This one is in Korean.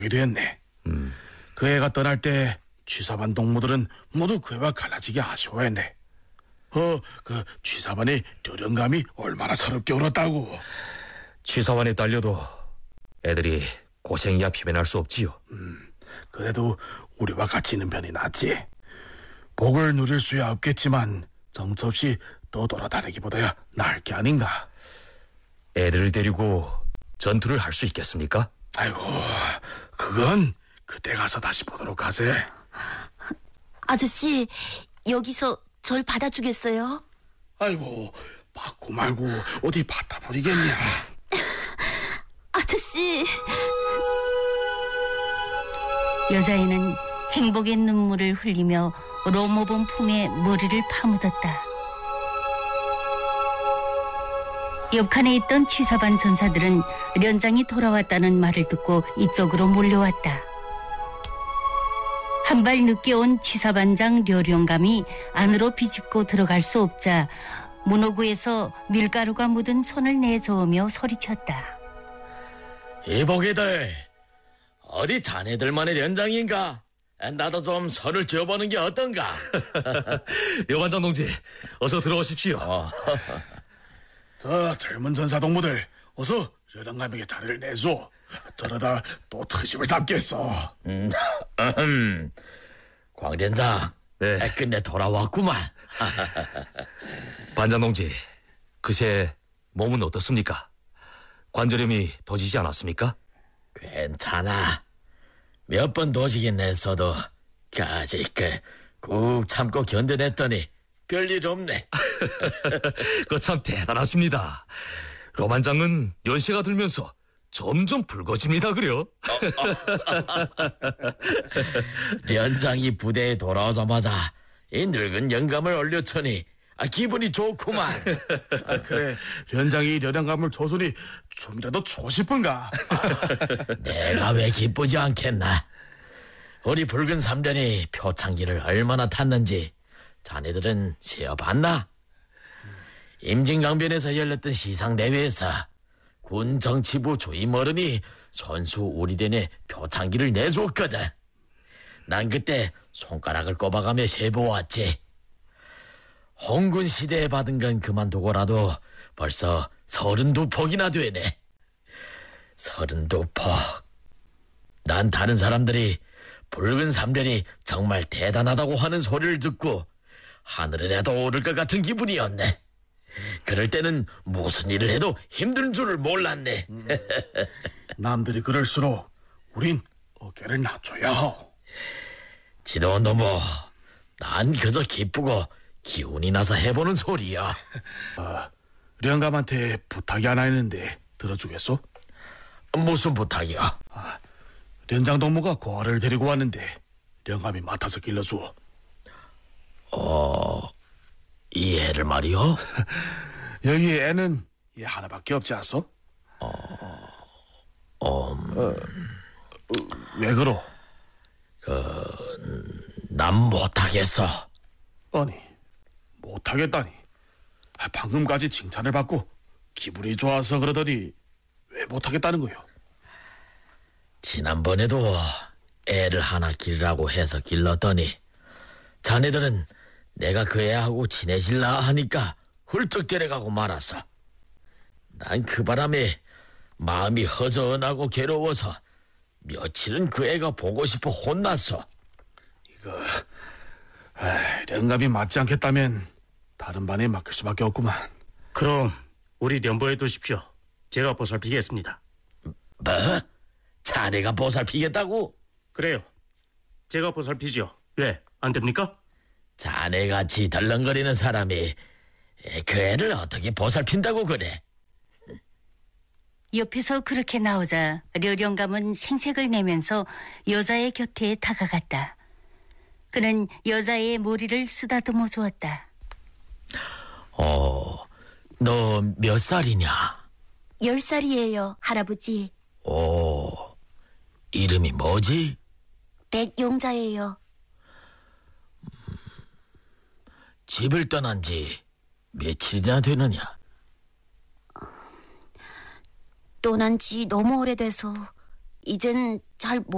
됐네. 그 애가 떠날 때 취사반 동무들은 모두 그 애와 갈라지게 아쉬워했네. 그 취사반의 료령감이 얼마나 서럽게 울었다고. 취사반에 딸려도 애들이 고생이야 피면할 수 없지요. 그래도 우리와 같이 있는 편이 낫지. 복을 누릴 수야 없겠지만 정처 없이 떠돌아다니기보다야 나을 게 아닌가. 애들을 데리고 전투를 할 수 있겠습니까? 아이고, 그건 그때 가서 다시 보도록 하세. 아저씨, 여기서 절 받아주겠어요? 아이고, 받고 말고 어디 받다 버리겠냐. 아저씨. 여자애는 행복의 눈물을 흘리며 로모본 품에 머리를 파묻었다. 옆칸에 있던 취사반 전사들은 련장이 돌아왔다는 말을 듣고 이쪽으로 몰려왔다. 한 발 늦게 온 취사반장 료령감이 안으로 비집고 들어갈 수 없자 문호구에서 밀가루가 묻은 손을 내저으며 소리쳤다. 이보기들, 어디 자네들만의 연장인가? 나도 좀 손을 쥐어보는 게 어떤가? 여반장 동지, 어서 들어오십시오. 저 젊은 전사 동무들, 어서 료령감에게 자리를 내줘. 저러다 또 트심을 잡겠어. 광대장, 네. 끝내 돌아왔구만. 반장 동지, 그새 몸은 어떻습니까? 관절염이 더지지 않았습니까? 괜찮아. 몇 번 도지긴 했어도 아직 꾹 참고 견뎌냈더니 별일 없네. 그 참 대단하십니다. 로반장은 연세가 들면서 점점 붉어집니다, 그래요? 연장이 부대에 돌아오자마자 이 늙은 영감을 올려쳐니 기분이 좋구만. 그래, 련장이 료령감을 조선이 좀이라도 줘 싶은가? 내가 왜 기쁘지 않겠나. 우리 붉은 삼련이 표창기를 얼마나 탔는지 자네들은 세어봤나? 임진강변에서 열렸던 시상대회에서 군 정치부 주임 어른이 선수 우리대내 표창기를 내줬거든. 난 그때 손가락을 꼽아가며 세보았지. 홍군 시대에 받은 건 그만두고라도 벌써 32폭이나 되네. 32폭. 난 다른 사람들이 붉은 삼련이 정말 대단하다고 하는 소리를 듣고 하늘에라도 오를 것 같은 기분이었네. 그럴 때는 무슨 일을 해도 힘든 줄을 몰랐네. 남들이 그럴수록 우린 어깨를 낮춰야 하오. 지도원도 난 그저 기쁘고 기운이 나서 해보는 소리야. 령감한테 부탁이 하나 있는데 들어주겠소? 무슨 부탁이야? 련장 동무가 고아를 데리고 왔는데 령감이 맡아서 길러주어. 이 애를 말이요? 여기 애는 얘 하나밖에 없지 않소? 왜 그러? 난 못하겠어. 아니, 못하겠다니. 방금까지 칭찬을 받고 기분이 좋아서 그러더니 왜 못하겠다는 거요? 지난번에도 애를 하나 기르라고 해서 길렀더니 자네들은 내가 그 애하고 친해질라 하니까 훌쩍 데려가고 말았어. 난 그 바람에 마음이 허전하고 괴로워서 며칠은 그 애가 보고 싶어 혼났어. 령감이 맞지 않겠다면 다른 반에 맡길 수밖에 없구만. 그럼 우리 연보해 두십시오. 제가 보살피겠습니다. 뭐? 자네가 보살피겠다고? 그래요. 제가 보살피죠. 왜? 안 됩니까? 자네같이 덜렁거리는 사람이 그 애를 어떻게 보살핀다고 그래? 옆에서 그렇게 나오자 료령감은 생색을 내면서 여자의 곁에 다가갔다. 그는 여자의 머리를 쓰다듬어 주었다. 너 몇 살이냐? 10살이에요, 할아버지. 이름이 뭐지? 백용자예요. 집을 떠난 지 며칠이나 되느냐? 떠난 지 너무 오래돼서 이젠 잘